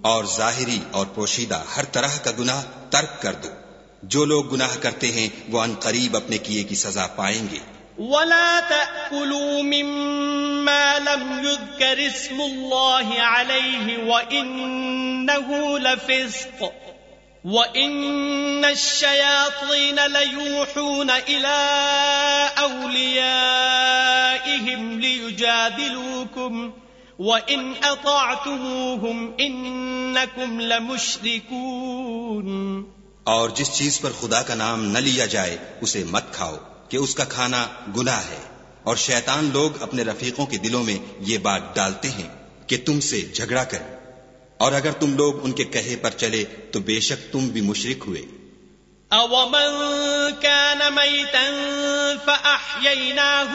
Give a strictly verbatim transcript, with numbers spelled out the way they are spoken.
और जाहिरी और पोशीदा हर तरह का गुनाह तर्क कर दो। जो लोग गुनाह करते हैं वो अनकरीब अपने किए की सजा पाएंगे। वला तअकुलू मिम्मा लम युज़कर इस्मुल्लाहि अलैहि व इन्नहु लफिस्क व इन्नश्शयातीन लयूहून इला औलियाइहिम लियुजादिलूकुम व इन अताअतुमूहुम इन्नकुम लमुश्रिकून। और जिस चीज पर खुदा का नाम न लिया जाए उसे मत खाओ कि उसका खाना गुनाह है, और शैतान लोग अपने रफीकों के दिलों में ये बात डालते हैं कि तुमसे झगड़ा करें, और अगर तुम लोग उनके कहे पर चले तो बेशक तुम भी मुशरिक हुए। अवमन कान मैतन फअह्यैनाहु